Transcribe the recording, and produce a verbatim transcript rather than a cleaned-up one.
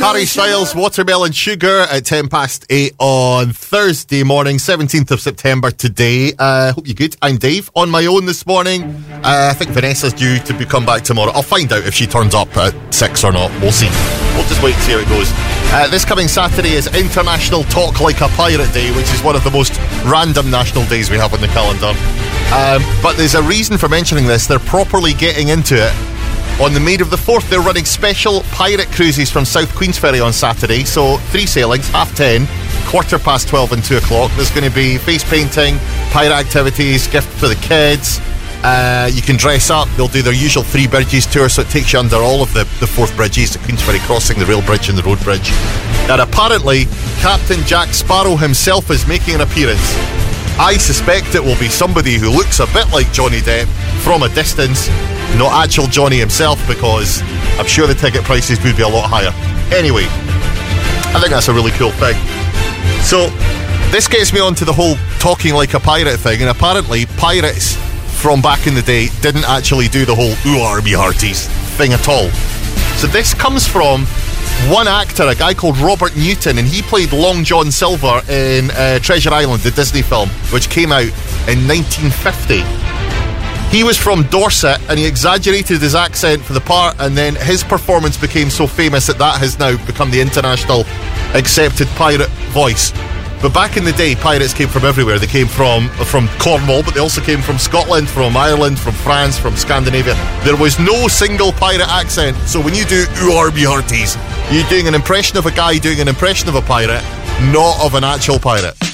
Harry Styles, Watermelon Sugar at ten past eight on Thursday morning, seventeenth of September today. Uh, hope you're good. I'm Dave, on my own this morning. Uh, I think Vanessa's due to be come back tomorrow. I'll find out if she turns up at six or not. We'll see. We'll just wait and see how it goes. Uh, this coming Saturday is International Talk Like a Pirate Day, which is one of the most random national days we have on the calendar. Um, but there's a reason for mentioning this. They're properly getting into it. On the May of the fourth, they're running special pirate cruises from South Queensferry on Saturday. So three sailings, half ten, quarter past twelve and two o'clock. There's going to be face painting, pirate activities, gift for the kids. Uh, you can dress up. They'll do their usual Three Bridges tour, so it takes you under all of the, the Forth Bridges, the Queensferry crossing, the rail bridge and the road bridge. And apparently, Captain Jack Sparrow himself is making an appearance. I suspect it will be somebody who looks a bit like Johnny Depp from a distance, not actual Johnny himself, because I'm sure the ticket prices would be a lot higher. Anyway, I think that's a really cool thing. So, this gets me on to the whole talking like a pirate thing, and apparently pirates from back in the day didn't actually do the whole ooh army hearties thing at all. So this comes from one actor, a guy called Robert Newton, and he played Long John Silver in uh, Treasure Island, the Disney film, which came out in nineteen fifty. He was from Dorset, and he exaggerated his accent for the part, and then his performance became so famous that that has now become the international accepted pirate voice. But back in the day, pirates came from everywhere. They came from from Cornwall, but they also came from Scotland, from Ireland, from France, from Scandinavia. There was no single pirate accent. So when you do ooh army hearties, you're doing an impression of a guy doing an impression of a pirate, not of an actual pirate.